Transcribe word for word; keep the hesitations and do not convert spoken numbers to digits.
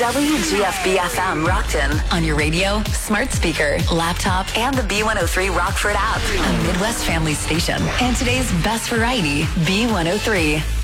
W G F B F M Rockton. On your radio, smart speaker, laptop, and the B one oh three Rockford app. A Midwest Family Station. And today's best variety, B one oh three.